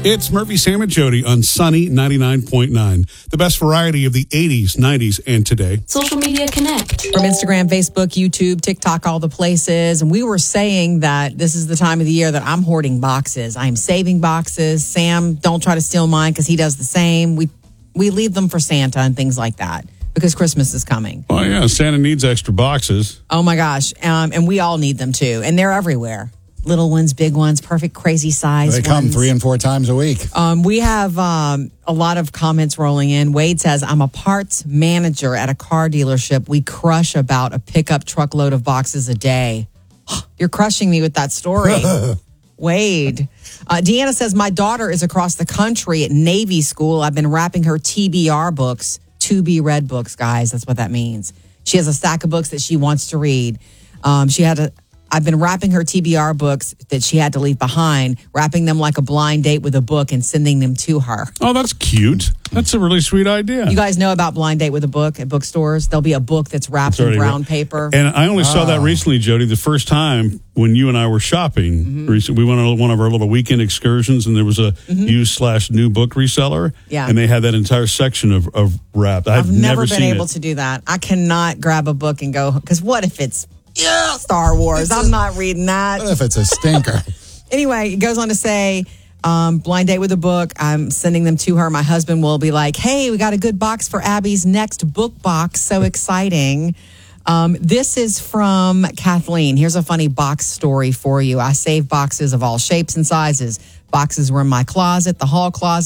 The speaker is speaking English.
It's Murphy, Sam, and Jody on Sunny 99.9. The best variety of the 80s, 90s, and today. Social Media Connect. From Instagram, Facebook, YouTube, TikTok, all the places. And we were saying that this is the time of the year that I'm hoarding boxes. I'm saving boxes. Sam, don't try to steal mine because he does the same. We leave them for Santa and things like that because Christmas is coming. Oh, yeah. Santa needs extra boxes. Oh, my gosh. And we all need them, too. And they're everywhere. Little ones, big ones, perfect, crazy size. They come 3 and 4 times a week. We have a lot of comments rolling in. Wade says, I'm a parts manager at a car dealership. We crush about a pickup truckload of boxes a day. You're crushing me with that story. Wade. Deanna says, my daughter is across the country at Navy school. I've been wrapping her TBR books, to be read books, guys. That's what that means. She has a stack of books that she wants to read. I've been wrapping her TBR books that she had to leave behind, wrapping them like a blind date with a book and sending them to her. Oh, that's cute. That's a really sweet idea. You guys know about blind date with a book at bookstores? There'll be a book that's wrapped in brown paper. And I only saw that recently, Jody, the first time when you and I were shopping. Recently, we went on one of our little weekend excursions, and there was a used/new book reseller. Yeah. And they had that entire section of wrapped. I've never been seen able to do that. I cannot grab a book and go, because what if it's Star Wars? I'm not reading that. What if it's a stinker? Anyway, it goes on to say, blind date with a book. I'm sending them to her. My husband will be like, hey, we got a good box for Abby's next book box. So exciting. This is from Kathleen. Here's a funny box story for you. I save boxes of all shapes and sizes. Boxes were in my closet, the hall closet.